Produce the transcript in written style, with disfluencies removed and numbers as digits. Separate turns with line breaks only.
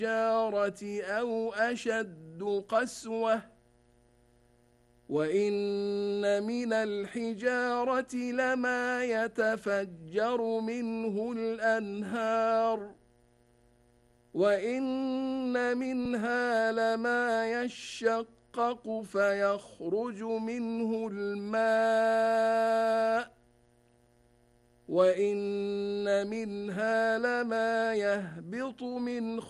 الحجارة أو أشد قسوة وإن من الحجارة لما يتفجر منه الأنهار وإن منها لما يشقق فيخرج منه الماء وإن منها لما يهبط من